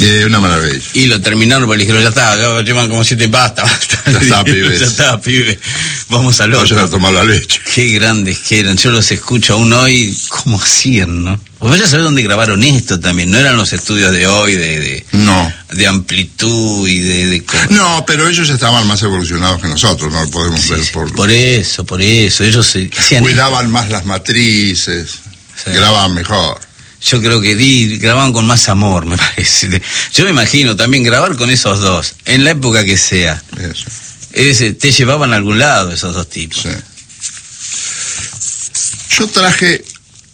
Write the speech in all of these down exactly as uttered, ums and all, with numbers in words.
Eh, una maravilla. Y lo terminaron, porque le dijeron, ya está, ya llevan como siete, basta, basta. Ya está, pibe. Ya está, pibe. Vamos al otro. Vayan a tomar la leche. Qué grandes que eran. Yo los escucho aún hoy, ¿cómo hacían, no? Pues vaya a saber dónde grabaron esto también. No eran los estudios de hoy, de... de no. De amplitud y de... de no, pero ellos estaban más evolucionados que nosotros, no lo podemos sí, ver por... Por eso, por eso. Ellos se hacían... Cuidaban más las matrices, sí. Grababan mejor. Yo creo que di, grababan con más amor, me parece. Yo me imagino también grabar con esos dos, en la época que sea. Eso. Ese, te llevaban a algún lado esos dos tipos. Sí. Yo traje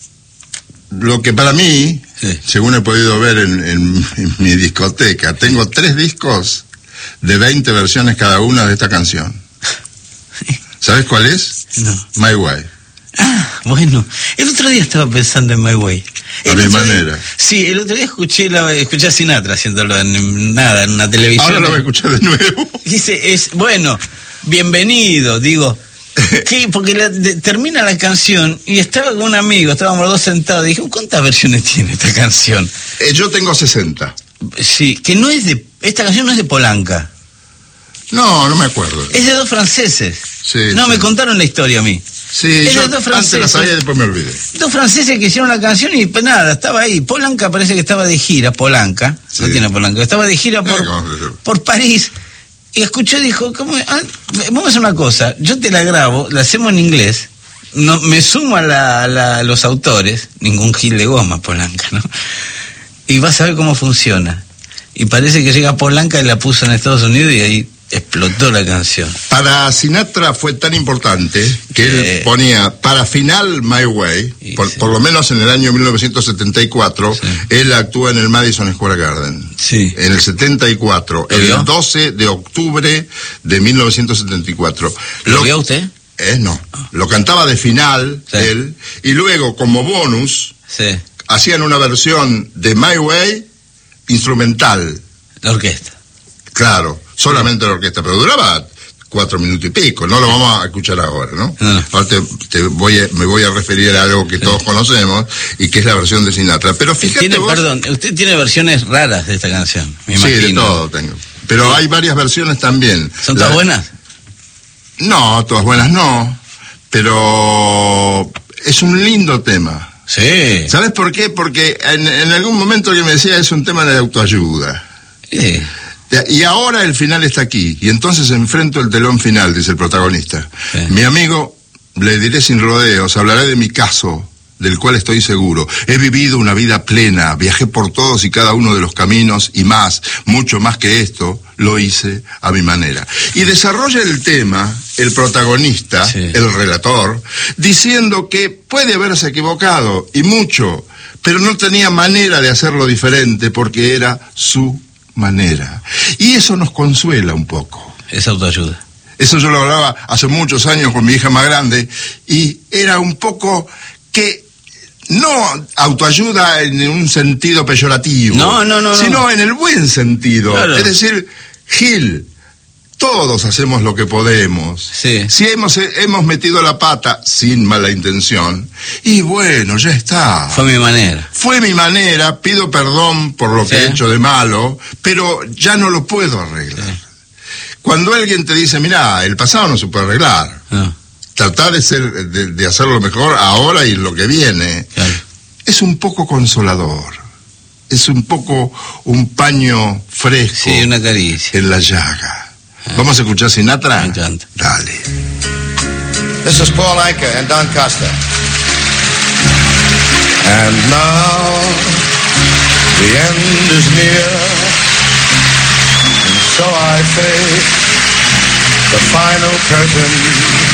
lo que para mí, sí. Según he podido ver en, en, en mi discoteca, tengo tres discos de veinte versiones cada una de esta canción. ¿Sabes cuál es? No. My Way. Ah, bueno. El otro día estaba pensando en My Way. A mi manera. Día, sí, el otro día escuché, la, escuché a Sinatra haciéndolo en nada, en una televisión. Ahora lo voy a escuchar de nuevo. Dice, es, bueno, bienvenido, digo, ¿qué? Porque la, de, termina la canción y estaba con un amigo, estábamos los dos sentados, y dije, ¿cuántas versiones tiene esta canción? Eh, yo tengo sesenta. Sí, que no es de, esta canción no es de Polanca. No, no me acuerdo. Es de dos franceses. Sí, no, sí. Me contaron la historia a mí. Sí, yo antes la sabía y después me olvidé. Dos franceses que hicieron la canción y pues nada, estaba ahí. Polanca parece que estaba de gira, Polanca, sí. No tiene Polanca, estaba de gira por, por París. Y escuchó y dijo, ¿cómo? Ah, vamos a hacer una cosa, yo te la grabo, la hacemos en inglés, no, me sumo a, la, a, la, a los autores, ningún gil de goma Polanca, ¿no? Y vas a ver cómo funciona. Y parece que llega Polanca y la puso en Estados Unidos y ahí explotó la canción. Para Sinatra fue tan importante que sí. Él ponía para final My Way, sí, por, sí. por lo menos en el año mil novecientos setenta y cuatro, sí. Él actúa en el Madison Square Garden. Sí. En el setenta y cuatro, el vio? doce de octubre de mil novecientos setenta y cuatro. ¿Lo, ¿Lo vio usted? Eh, no. Oh. Lo cantaba de final, sí. Él, y luego como bonus, sí. Hacían una versión de My Way instrumental. La orquesta. Claro. Solamente la orquesta, pero duraba cuatro minutos y pico, no lo vamos a escuchar ahora, ¿no? Ah. Ahora te, te voy a, me voy a referir a algo que sí. Todos conocemos y que es la versión de Sinatra. Pero fíjate ¿Tiene, vos... Perdón, usted tiene versiones raras de esta canción, me imagino. Sí, de todo tengo. Pero sí. Hay varias versiones también. ¿Son todas la... buenas? No, todas buenas no, pero es un lindo tema. Sí. ¿Sabes por qué? Porque en, en algún momento que me decía es un tema de autoayuda. Sí. Y ahora el final está aquí, y entonces enfrento el telón final, dice el protagonista. Sí. Mi amigo, le diré sin rodeos, hablaré de mi caso, del cual estoy seguro. He vivido una vida plena, viajé por todos y cada uno de los caminos, y más, mucho más que esto, lo hice a mi manera. Y desarrolla el tema, el protagonista, sí. El relator, diciendo que puede haberse equivocado, y mucho, pero no tenía manera de hacerlo diferente, porque era su manera. Y eso nos consuela un poco. Es autoayuda. Eso yo lo hablaba hace muchos años con mi hija más grande, y era un poco que no autoayuda en un sentido peyorativo, no, no, no, sino no. En el buen sentido. Claro. Es decir, Gil, todos hacemos lo que podemos. Sí. Si hemos, hemos metido la pata sin mala intención, y bueno, ya está. Fue mi manera. Fue mi manera, pido perdón por lo que sí. He hecho de malo, pero ya no lo puedo arreglar. Sí. Cuando alguien te dice, mirá, el pasado no se puede arreglar. No. Tratar de, ser, de, de hacerlo mejor ahora y lo que viene. Claro. Es un poco consolador. Es un poco un paño fresco. Sí, una caricia. En la llaga. ¿Vamos a escuchar Sinatra? Me encanta. Dale. This is Paul Anka and Don Costa. And now the end is near, and so I face the final curtain.